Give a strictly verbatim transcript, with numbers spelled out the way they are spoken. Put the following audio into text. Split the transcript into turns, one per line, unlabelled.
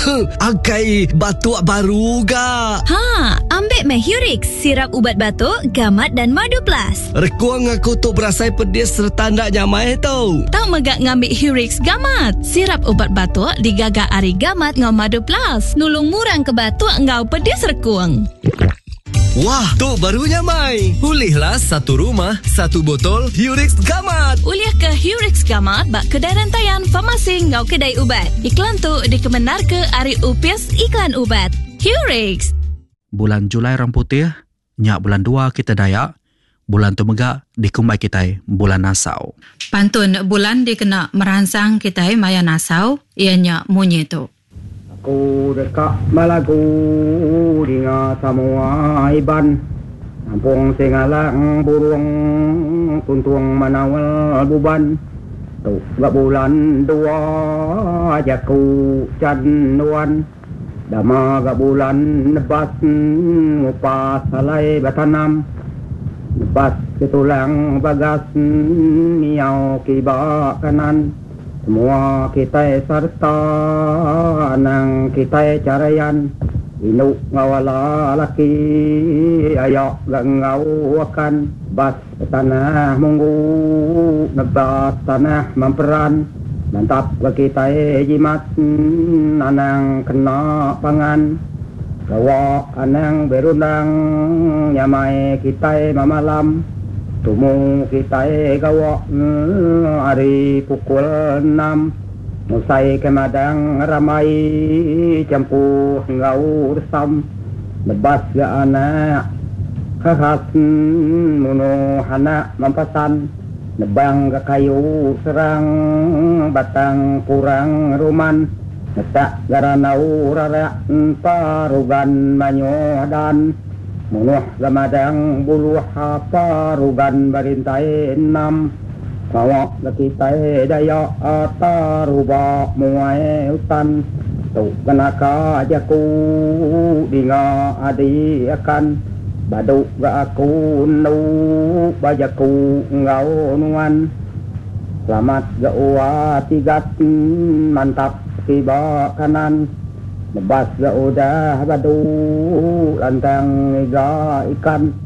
Agai batuk baru ga.
Ha, ambil Mehurix, sirap ubat batuk, gamat dan madu plus.
Rekuang aku tu berasai pedis serta ndak nyamai tau.
Tak megak ngambil Hurix gamat. Sirap ubat batuk digagak ari gamat ngau madu plus. Nulung murang ke batuk ngau pedis rekuang.
Wah, tu barunya Mai. Pulihlah satu rumah, satu botol Hurix Gamat.
Uliah ke Hurix Gamat bak kedai rantaian farmasi ngau kedai ubat. Iklan tu dikemenar ke Ari Upias Iklan Ubat. Hurix.
Bulan Julai Orang Putih, nyak bulan dua kita Dayak. Bulan tu megak dikumbai kita bulan Nasau.
Pantun bulan dikena merangsang kita maya Nasau, ianya munyi tu.
Aku dekat Malagu dengan semua iban. Nampung singalang burung tuntung manawal buban. Tu gak bulan dua jaku canduan. Dama gak bulan nebas ngupas salai batanam. Nebas ketulang bagas niau kibak kanan. Semua kita serta nang kita carayan inuk ngawala laki ayak ngau akan bas tanah munggu nebas tanah memperan mantap kita jimat anang kena pangan gawa anang berundang nyamai kita mamalam. Tumu kita gawa hari pukul enam. Musai ke madang ramai campuh ngau resam. Nebas ke anak khas muno anak mampasan. Nebang ke kayu serang batang kurang ruman. Netak garanau rarak parugan manyodan. Munuh gamadang buluh apa rugan barintai enam. Mawak lakitai daya ataruba muai hutan. Tu kenaka jaku dinga adi akan. Baduk ga aku nu bajaku ngau nuan. Selamat ga uwa tigat mantap tiba kanan. Nebas ga udah badu lantang iga ikan.